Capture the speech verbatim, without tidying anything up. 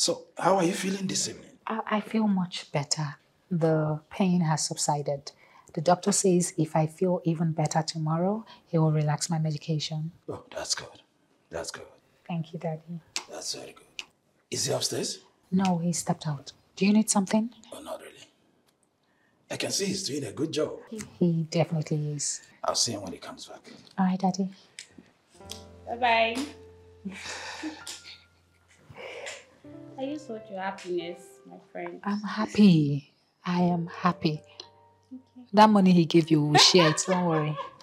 So, how are you feeling this evening? I, I feel much better. The pain has subsided. The doctor says if I feel even better tomorrow, he will relax my medication. Oh, that's good. That's good. Thank you, Daddy. That's very good. Is he upstairs? No, he stepped out. Do you need something? Oh, not really. I can see he's doing a good job. He definitely is. I'll see him when he comes back. All right, Daddy. Bye-bye. I just want your happiness, my friend. I'm happy. I am happy. Okay. That money he gave you, we'll share it. Don't worry.